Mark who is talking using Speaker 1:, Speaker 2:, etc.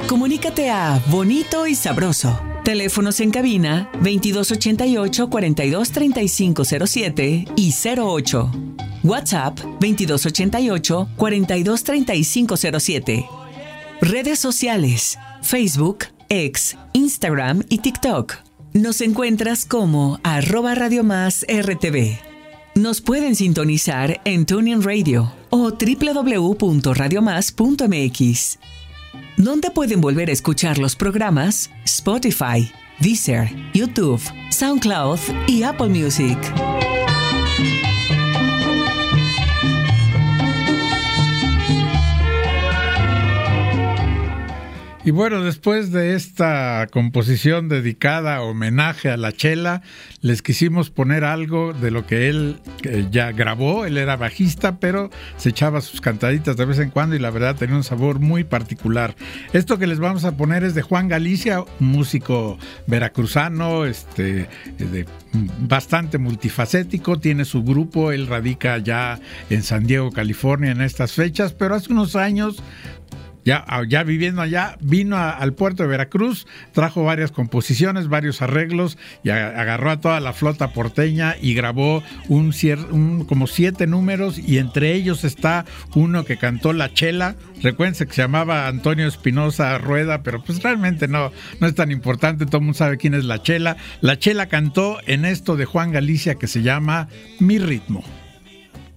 Speaker 1: Comunícate a Bonito y Sabroso. Teléfonos en cabina 2288-423507 y 08. WhatsApp 2288-423507. Redes sociales: Facebook, X, Instagram y TikTok. Nos encuentras como @Radio+RTV. Nos pueden sintonizar en TuneIn Radio o www.radiomás.mx. ¿Dónde pueden volver a escuchar los programas? Spotify, Deezer, YouTube, SoundCloud y Apple Music.
Speaker 2: Y bueno, después de esta composición dedicada a homenaje a la Chela, les quisimos poner algo de lo que él ya grabó. Él era bajista, pero se echaba sus cantaditas de vez en cuando y la verdad tenía un sabor muy particular. Esto que les vamos a poner es de Juan Galicia, un músico veracruzano, bastante multifacético, tiene su grupo, él radica ya en San Diego, California en estas fechas, pero hace unos años, ya viviendo allá, vino al puerto de Veracruz, trajo varias composiciones, varios arreglos y agarró a toda la flota porteña y grabó como 7 números, y entre ellos está uno que cantó la Chela. Recuérdense que se llamaba Antonio Espinosa Rueda, pero pues realmente no es tan importante, todo el mundo sabe quién es la Chela. La Chela cantó en esto de Juan Galicia que se llama Mi Ritmo.